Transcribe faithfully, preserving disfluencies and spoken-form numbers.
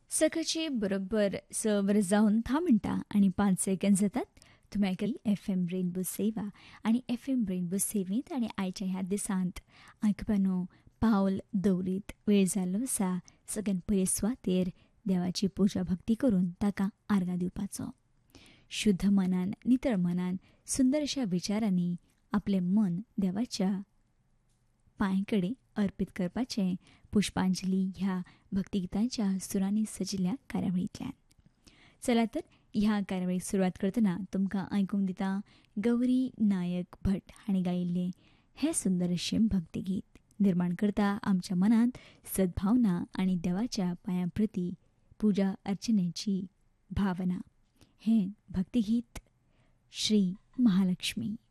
सकाळची बरोबर स वर जाऊन दहा मिनटां आणि पाच सेकंद जातात. तुम्ही ऐकली एफ एम रेनबो सेवा आणि एफ एम रेनबो सेवेत आणि आयच्या ह्या दिसांत ऐकपानो पावल दवरीत वेळ जाल्लो आसा सगळ्यान पयलीं सुवातेर देवाची पुजा भक्ती करून ताका आर्गां दिवपाचो. शुद्ध मनान नितळ मनान सुंदर अशा विचारांनी आपलें मन देवाच्या पांय अर्पीत करपाचें पुष्पांजली ह्या भक्तिगितांच्या सुरांनी सजिल्ल्या कार्यावळींतल्यान. चला तर ह्या कार्यावळीक सुरवात करतना तुमकां आयकूंक दिता गौरी नायक भट हांणी गायिल्लें हें सुंदर अशें भक्तिगीत. निर्माण करता आमच्या मनांत सद्भावना आनी देवाच्या पांयां प्रती पुजा अर्चनेची भावना. हें भक्तिगीत श्री महालक्ष्मी.